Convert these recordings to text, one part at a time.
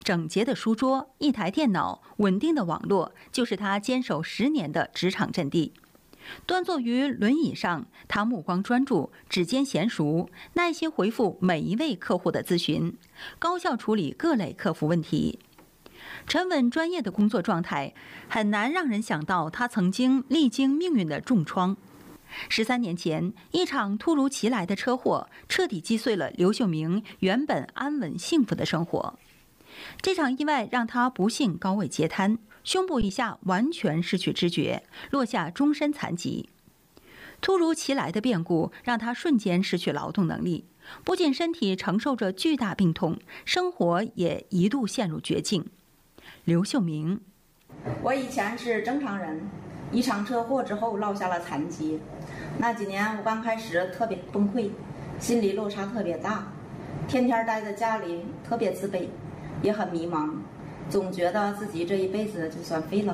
整洁的书桌、一台电脑、稳定的网络，就是他坚守10年的职场阵地。端坐于轮椅上，他目光专注，指尖娴熟，耐心回复每一位客户的咨询，高效处理各类客服问题。沉稳专业的工作状态，很难让人想到他曾经历经命运的重创。13年前，一场突如其来的车祸彻底击碎了刘秀明原本安稳幸福的生活。这场意外让他不幸高位截瘫，胸部以下完全失去知觉，落下终身残疾。突如其来的变故让他瞬间失去劳动能力，不仅身体承受着巨大病痛，生活也一度陷入绝境。刘秀明： 我以前是正常人，一场车祸之后落下了残疾。那几年我刚开始特别崩溃，心理落差特别大，天天待在家里特别自卑，也很迷茫，总觉得自己这一辈子就算废了。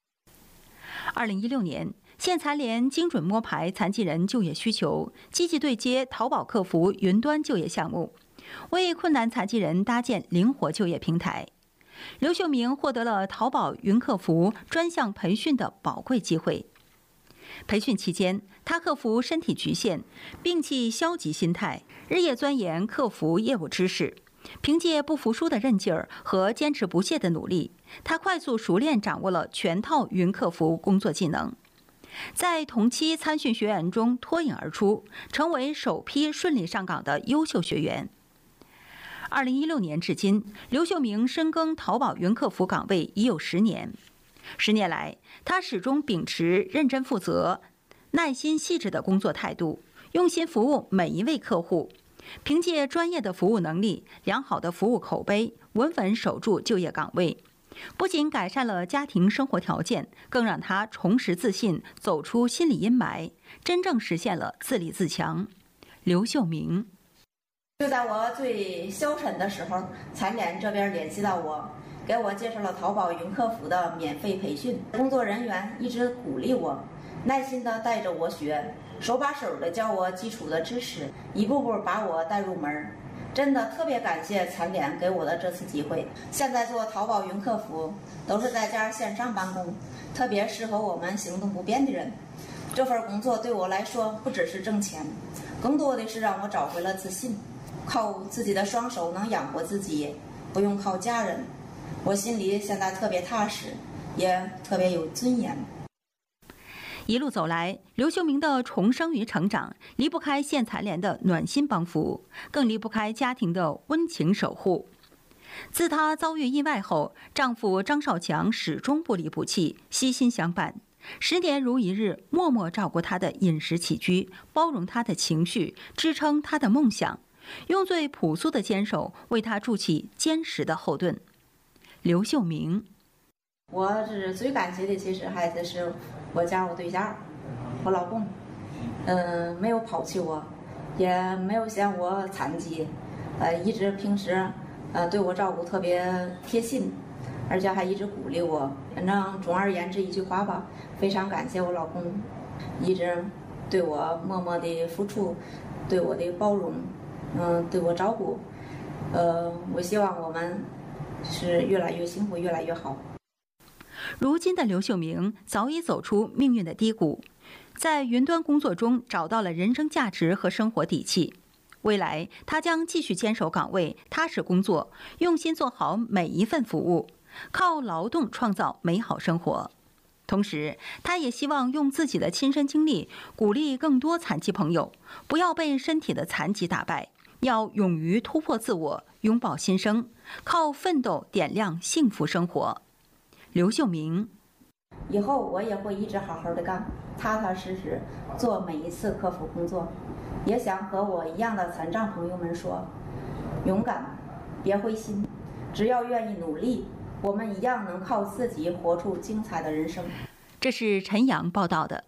2016年，县残联精准摸排残疾人就业需求，积极对接淘宝客服云端就业项目，为困难残疾人搭建灵活就业平台。刘秀明获得了淘宝云客服专项培训的宝贵机会。培训期间，他克服身体局限，摒弃消极心态，日夜钻研客服业务知识。凭借不服输的韧劲儿和坚持不懈的努力，他快速熟练掌握了全套云客服工作技能，在同期参训学员中脱颖而出，成为首批顺利上岗的优秀学员。2016年至今，刘秀明深耕淘宝云客服岗位已有10年。10年来，他始终秉持认真负责、耐心细致的工作态度，用心服务每一位客户。凭借专业的服务能力、良好的服务口碑，稳稳守住就业岗位，不仅改善了家庭生活条件，更让他重拾自信，走出心理阴霾，真正实现了自立自强。刘秀明： 就在我最消沉的时候，残联这边联系到我，给我介绍了淘宝云客服的免费培训，工作人员一直鼓励我，耐心地带着我学，手把手地教我基础的知识，一步步把我带入门。真的特别感谢残联给我的这次机会。现在做淘宝云客服都是在家线上办公，特别适合我们行动不便的人。这份工作对我来说不只是挣钱，更多的是让我找回了自信，靠自己的双手能养活自己，不用靠家人。我心里现在特别踏实，也特别有尊严。 一路走来，刘秀明的重生与成长离不开县残联的暖心帮扶，更离不开家庭的温情守护。自她遭遇意外后，丈夫张少强始终不离不弃，悉心相伴，10年如一日，默默照顾她的饮食起居，包容她的情绪，支撑她的梦想，用最朴素的坚守为她筑起坚实的后盾。刘秀明： 我是最感谢的，其实还是我对象，我老公，没有抛弃我，也没有嫌我残疾，一直平时对我照顾特别贴心，而且还一直鼓励我。反正总而言之一句话吧，非常感谢我老公，一直对我默默的付出，对我的包容，对我照顾。我希望我们是越来越幸福，越来越好。 如今的刘秀明早已走出命运的低谷，在云端工作中找到了人生价值和生活底气。未来，他将继续坚守岗位，踏实工作，用心做好每一份服务，靠劳动创造美好生活。同时，他也希望用自己的亲身经历，鼓励更多残疾朋友，不要被身体的残疾打败，要勇于突破自我，拥抱新生，靠奋斗点亮幸福生活。刘秀明： 以后我也会一直好好的干，踏踏实实做每一次客服工作。也想和我一样的残障朋友们说，勇敢，别灰心，只要愿意努力，我们一样能靠自己活出精彩的人生。 这是陈阳报道的。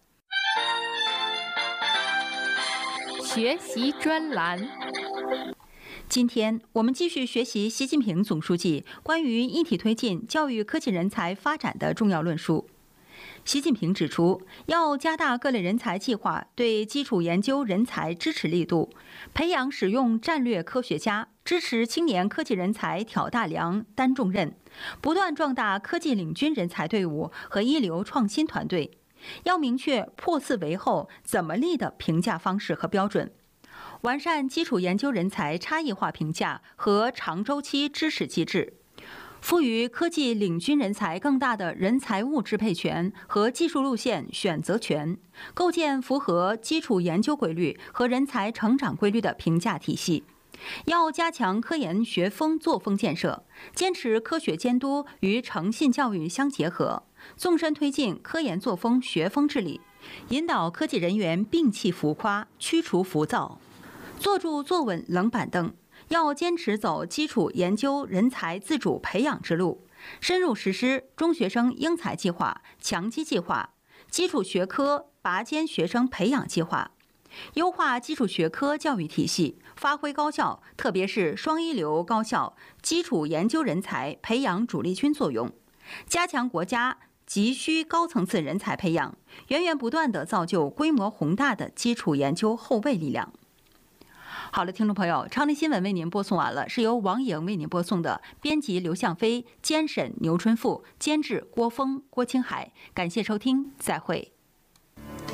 学习专栏。 今天我们继续学习习近平总书记关于一体推进教育科技人才发展的重要论述。 习近平指出，要加大各类人才计划对基础研究人才支持力度，培养使用战略科学家，支持青年科技人才挑大梁、担重任，不断壮大科技领军人才队伍和一流创新团队。要明确破四为后怎么立的评价方式和标准，完善基础研究人才差异化评价和长周期支持机制。赋予科技领军人才更大的人才物支配权和技术路线选择权，构建符合基础研究规律和人才成长规律的评价体系。要加强科研学风作风建设，坚持科学监督与诚信教育相结合，纵深推进科研作风学风治理，引导科技人员摒弃浮夸，驱除浮躁，坐住坐稳冷板凳。要坚持走基础研究人才自主培养之路，深入实施中学生英才计划、强基计划、基础学科拔尖学生培养计划，优化基础学科教育体系，发挥高校特别是双一流高校基础研究人才培养主力军作用，加强国家急需高层次人才培养，源源不断地造就规模宏大的基础研究后备力量。好了，听众朋友，超林新闻为您播送完了，是由王莹为您播送的，编辑刘向飞，监审牛春富，监制郭峰、郭青海，感谢收听，再会。